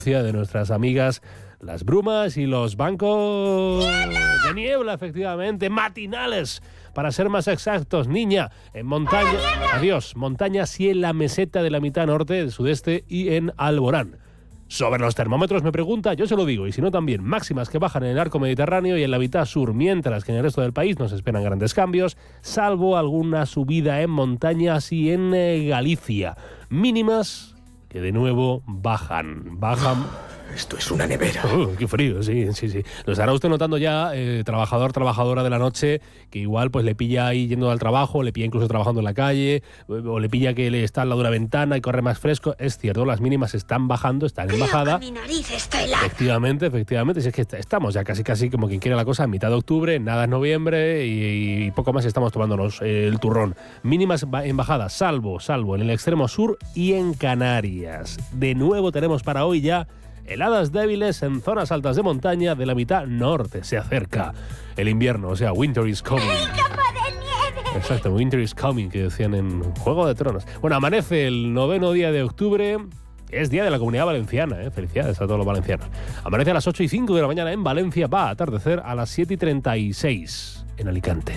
de nuestras amigas las brumas y los bancos de niebla, efectivamente, matinales, para ser más exactos. Niña, en montaña, adiós, montañas y en la meseta de la mitad norte, del sudeste y en Alborán. Sobre los termómetros me pregunta, yo se lo digo, y si no también, máximas que bajan en el arco mediterráneo y en la mitad sur, mientras que en el resto del país nos esperan grandes cambios, salvo alguna subida en montañas y en Galicia. Mínimas que de nuevo bajan. Esto es una nevera. Qué frío, sí. Lo estará usted notando ya, trabajadora de la noche, que igual pues le pilla ahí yendo al trabajo, le pilla incluso trabajando en la calle, o le pilla que le está al lado de una ventana y corre más fresco. Es cierto, las mínimas están bajando, están en bajada. Mi nariz está helada. Efectivamente. Si es que estamos ya casi como quien quiere la cosa, a mitad de octubre, nada es noviembre y poco más estamos tomándonos el turrón. Mínimas en bajada, salvo en el extremo sur y en Canarias. De nuevo tenemos para hoy ya heladas débiles en zonas altas de montaña de la mitad norte. Se acerca el invierno, o sea, winter is coming. Exacto, winter is coming, que decían en Juego de Tronos. Bueno, amanece el 9º día de octubre. Es día de la Comunidad Valenciana, felicidades a todos los valencianos. Amanece a las 8:05 de la mañana en Valencia, va a atardecer a las 7:36 en Alicante.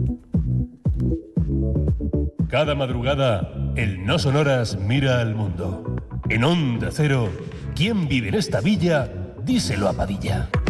Cada madrugada, el No Sonoras mira al mundo. En Onda Cero, ¿quién vive en esta villa? Díselo a Padilla.